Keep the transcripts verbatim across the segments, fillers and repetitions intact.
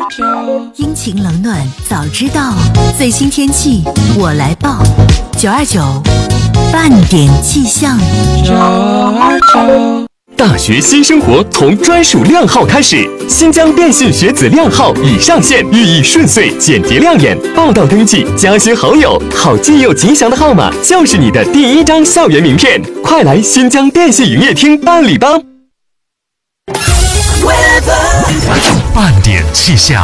阴晴冷暖早知道，最新天气我来报。九二九半点气象。九二九。 大学新生活从专属靓号开始，新疆电信学子靓号已上线，寓意顺遂、简洁亮眼。报到登记，加些好友，好记又吉祥的号码就是你的第一张校园名片。快来新疆电信营业厅办理吧！ 半点气象。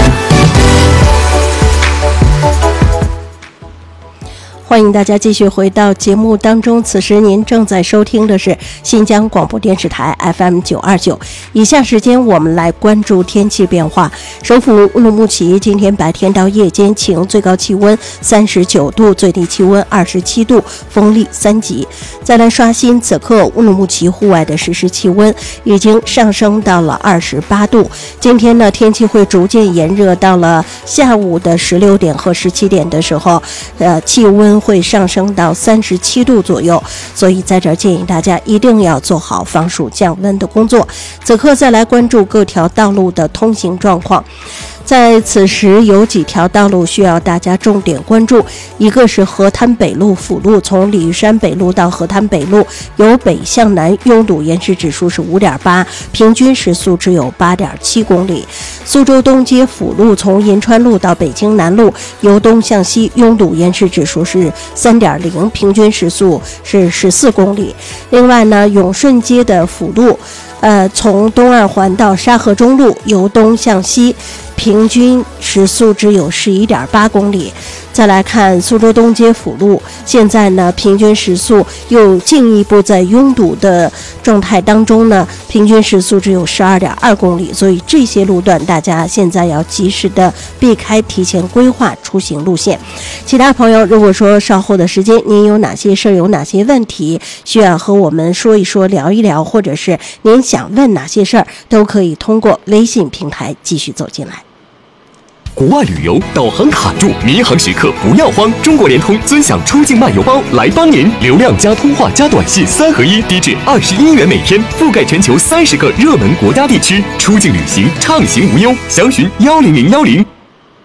欢迎大家继续回到节目当中，此时您正在收听的是新疆广播电视台 F M 九二九。以下时间我们来关注天气变化。首府乌鲁木齐今天白天到夜间晴，最高气温三十九度，最低气温二十七度，风力三级。再来刷新此刻乌鲁木齐户外的实时气温已经上升到了二十八度。今天呢，天气会逐渐炎热，到了下午的十六点和十七点的时候，呃，气温会上升到三十七度左右，所以在这儿建议大家一定要做好防暑降温的工作。此刻再来关注各条道路的通行状况。在此时有几条道路需要大家重点关注，一个是河滩北路辅路，从鲤鱼山北路到河滩北路由北向南拥堵延时指数是 五点八， 平均时速只有 八点七公里。苏州东街辅路从银川路到北京南路由东向西拥堵延时指数是 三点零， 平均时速是十四公里。另外呢，永顺街的辅路呃，从东二环到沙河中路由东向西，平均时速只有 十一点八公里。再来看苏州东街辅路，现在呢平均时速又进一步在拥堵的状态当中呢，平均时速只有 十二点二公里。所以这些路段大家现在要及时的避开，提前规划出行路线。其他朋友如果说稍后的时间您有哪些事儿，有哪些问题需要和我们说一说聊一聊，或者是您想问哪些事儿，都可以通过微信平台继续走进来。 国外旅游导航卡住，迷航时刻不要慌，中国联通尊享出境漫游包来帮您，流量加通话加短信三合一，低至二十一元每天，覆盖全球三十个热门国家地区，出境旅行畅行无忧。详询幺零零幺零。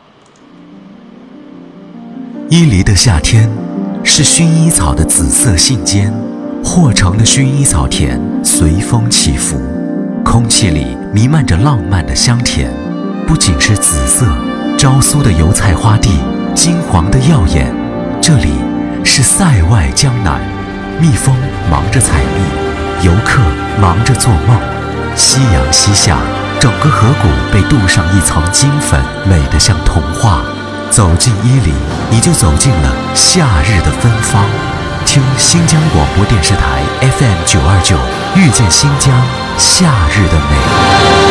伊犁的夏天是薰衣草的紫色信笺，霍城的薰衣草田随风起伏，空气里弥漫着浪漫的香甜，不仅是紫色。昭苏的油菜花地，金黄的耀眼。这里是塞外江南，蜜蜂忙着采蜜，游客忙着做梦。夕阳西下，整个河谷被镀上一层金粉，美得像童话。走进伊犁，你就走进了夏日的芬芳。听新疆广播电视台 F M 九二九，遇见新疆夏日的美。